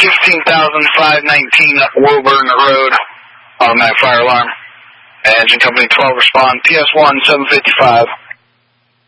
15,519 Woburn Road, automatic fire alarm. Engine company 12 respond, PS1 755.